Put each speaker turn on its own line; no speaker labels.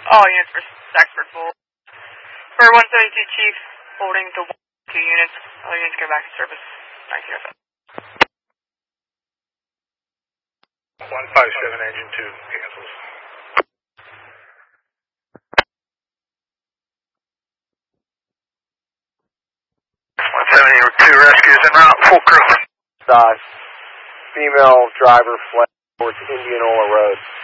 All units for Saxford Bull. For 172 Chief, holding to 2 units. All units go back to service.
157 engine 2 cancels. 172 rescues en route, full crew.
Female driver fled towards Indianola Road.